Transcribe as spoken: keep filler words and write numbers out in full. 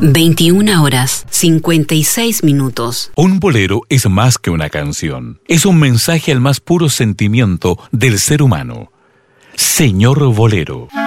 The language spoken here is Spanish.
veintiuna horas, cincuenta y seis minutos. Un bolero es más que una canción. Es un mensaje al más puro sentimiento del ser humano. Señor Bolero.